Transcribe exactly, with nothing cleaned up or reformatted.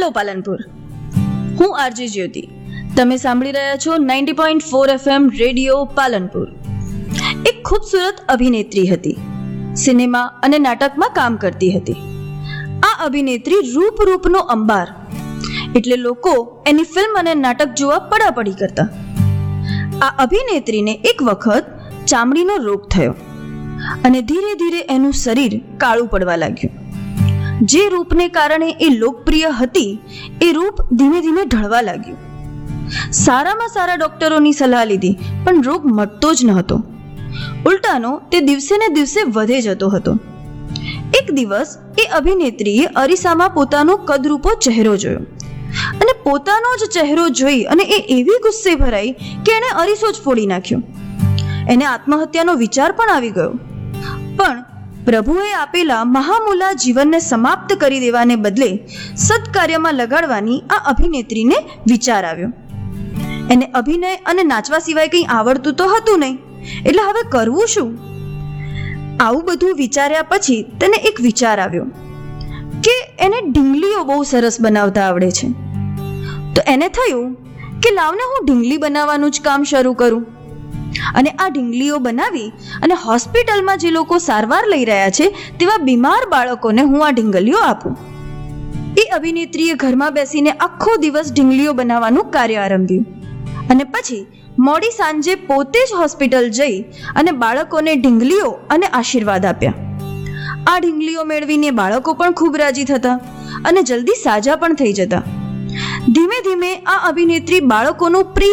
Hello Palanpur, હું RJ જ્યોતિ. તમે સાંભળી રહ્યા છો ninety point four FM radio Palanpur. એક ખૂબસૂરત અભિનેત્રી હતી. સિનેમા અને નાટકમાં કામ કરતી હતી. આ અભિનેત્રી રૂપ રૂપનો અંબાર, એટલે લોકો એની ફિલ્મ અને નાટક જોવા પડાપડી કરતા. આ અભિનેત્રીને એક વખત ચામડીનો રોગ થયો અને ધીરે ધીરે એનું શરીર કાળું પડવા લાગ્યું. જે રૂપને કારણે એ લોકપ્રિય હતી એ રૂપ ધીમે ધીમે ઢળવા લાગ્યું. સારામાં સારા ડોક્ટરોની સલાહ લીધી, પણ રોગ મટતો જ ન હતો. ઉલટાનો તે દિવસે ને દિવસે વધે જતો હતો. એક દિવસ એ અભિનેત્રીએ અરીસામાં પોતાનો કદરૂપો ચહેરો જોયો અને પોતાનો જ ચહેરો જોઈ અને એ એવી ગુસ્સે ભરાઈ કે એણે અરીસો જ ફોડી નાખ્યો. એને આત્મહત્યાનો વિચાર પણ આવી ગયો. પણ પ્રભુએ આપેલા મહામૂલા જીવનને સમાપ્ત કરી દેવાને બદલે સત્કાર્યમાં લગાડવાની આ અભિનેત્રીને વિચાર આવ્યો. એને અભિનય અને નાચવા સિવાય કંઈ આવડતું તો હતું નહીં, એટલે હવે કરવું શું? આવું બધું વિચાર્યા પછી તેને એક વિચાર આવ્યો કે એને ઢીંગલીઓ બહુ સરસ બનાવતા આવડે છે. તો એને થયું કે લાવને હું ઢીંગલી બનાવવાનું જ કામ શરૂ કરું અને આ ઢીંગલીઓ બનાવી અને હોસ્પિટલમાં જે લોકો સારવાર લઈ રહ્યા છે તેવા બીમાર બાળકોને હું આ ઢીંગલીઓ આપું. એ અભિનેત્રીએ ઘરમાં બેસીને આખો દિવસ ઢીંગલીઓ બનાવવાનું કાર્ય આરંભ્યું અને પછી મોડી સાંજે પોતે જ હોસ્પિટલ જઈ અને બાળકોને ઢીંગલીઓ અને આશીર્વાદ આપ્યા. આ ઢીંગલીઓ મેળવીને બાળકો પણ ખૂબ રાજી થતા અને જલ્દી સાજા પણ થઈ જતા. ધીમે ધીમે આ અભિનેત્રી બાળકોનું પ્રિય